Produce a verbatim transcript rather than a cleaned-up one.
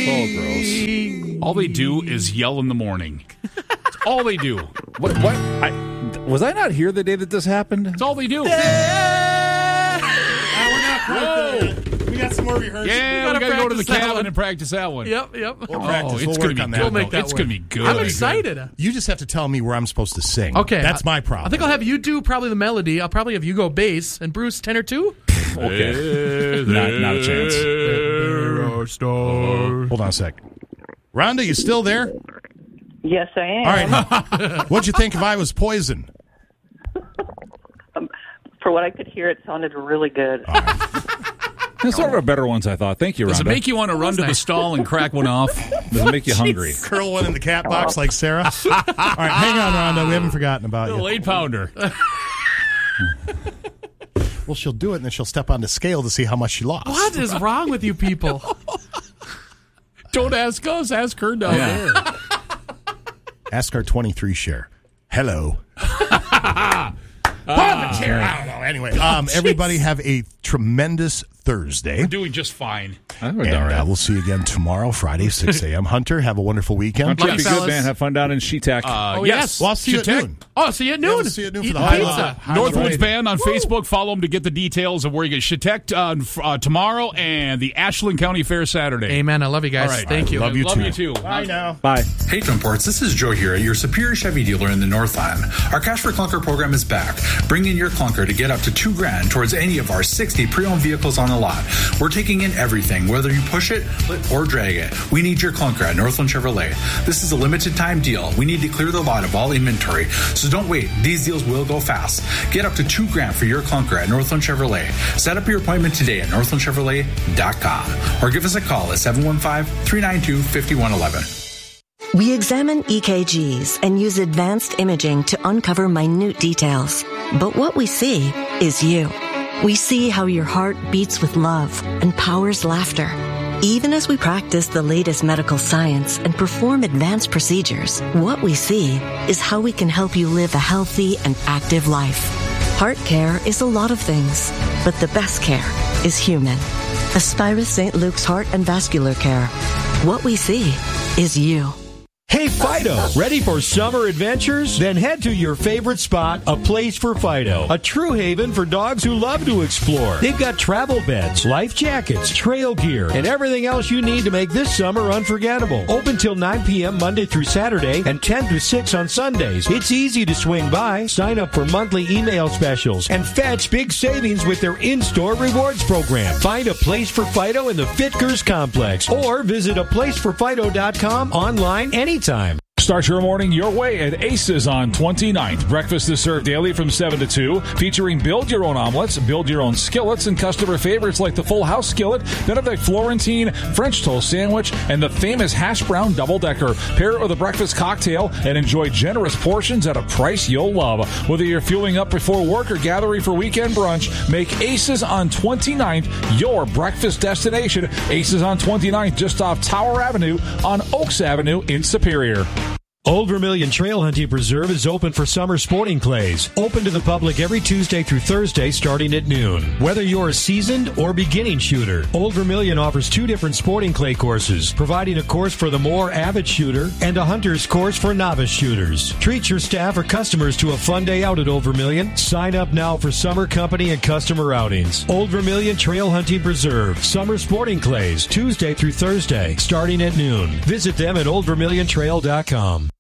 So gross. All they do is yell in the morning. That's all they do. What? What? I, was I not here the day that this happened? That's all they do. Uh, we're not quite there. We got some more rehearsals. Yeah, we, we got to go to the cabin and practice that one. Yep, yep. We'll oh, practice. It's we'll going work to be on good. that. We'll make that it's work. going to be good. I'm excited. You just have to tell me where I'm supposed to sing. Okay. That's I, my problem. I think I'll have you do probably the melody. I'll probably have you go bass and Bruce tenor too. Okay. not, not a chance. There are stars. Hold on a sec. Rhonda, you still there? Yes, I am. All right. What'd you think if I was Poison? Um, for what I could hear, it sounded really good. That's one of our better ones, I thought. Thank you, Rhonda. Does it make you want to run to the stall and crack one off? Does it make you hungry? Curl one in the cat box like Sarah? All right, hang on, Rhonda. We haven't forgotten about The you. late pounder. Well, she'll do it, and then she'll step on the scale to see how much she lost. What is wrong with you people? Don't ask us. Ask her down Yeah. there. Ask our twenty-three share. Hello. Uh, chair. I don't know. Anyway, um, everybody have a tremendous Thursday. We're doing just fine. Oh, And uh, we'll see you again tomorrow, Friday, six a.m. Hunter, have a wonderful weekend. Hunter, Love be you, good, fellas. man. Have fun down in Sheetak. Uh, Oh, yes. yes. Well, I'll see you at Sheetak. noon. Oh, see you at noon. Yeah, we'll see you at noon for Eating the high pizza. low. Northwoods Right. Band on Facebook. Follow them to get the details of where you get Sheetak uh, uh, tomorrow and the Ashland County Fair Saturday. Amen. I love you guys. All right. Thank you. Love you Love too. you too. Bye now. Bye. Hey Imports, this is Joe here at your Superior Chevy dealer in the Northland. Our Cash for Clunker program is back. Bring in your clunker to get up to two grand towards any of our sixty pre-owned vehicles on the lot. We're taking in everything, whether you push it or drag it. We need your clunker at Northland Chevrolet. This is a limited time deal. We need to clear the lot of all inventory, so don't wait. These deals will go fast. Get up to two grand for your clunker at Northland Chevrolet. Set up your appointment today at northland chevrolet dot com or give us a call at seven one five, three nine two, five one one one. We examine E K Gs and use advanced imaging to uncover minute details. But what we see is you. We see how your heart beats with love and powers laughter. Even as we practice the latest medical science and perform advanced procedures, what we see is how we can help you live a healthy and active life. Heart care is a lot of things, but the best care is human. Aspirus Saint Luke's Heart and Vascular Care. What we see is you. Hey Fido, ready for summer adventures? Then head to your favorite spot, A Place for Fido, a true haven for dogs who love to explore. They've got travel beds, life jackets, trail gear, and everything else you need to make this summer unforgettable. Open till nine p.m. Monday through Saturday and ten to six on Sundays. It's easy to swing by. Sign up for monthly email specials and fetch big savings with their in-store rewards program. Find A Place for Fido in the Fitkers Complex or visit a place for fido dot com online anytime. Time. Start your morning your way at Aces on twenty-ninth. Breakfast is served daily from seven to two, featuring build your own omelets, build your own skillets, and customer favorites like the Full House skillet, Benedict Florentine, French toast sandwich, and the famous hash brown double-decker. Pair it with a breakfast cocktail and enjoy generous portions at a price you'll love. Whether you're fueling up before work or gathering for weekend brunch, make Aces on twenty-ninth your breakfast destination. Aces on twenty-ninth, just off Tower Avenue on Oaks Avenue in Superior. Old Vermilion Trail Hunting Preserve is open for summer sporting clays. Open to the public every Tuesday through Thursday starting at noon. Whether you're a seasoned or beginning shooter, Old Vermilion offers two different sporting clay courses, providing a course for the more avid shooter and a hunter's course for novice shooters. Treat your staff or customers to a fun day out at Old Vermilion. Sign up now for summer company and customer outings. Old Vermilion Trail Hunting Preserve, summer sporting clays, Tuesday through Thursday starting at noon. Visit them at old vermilion trail dot com.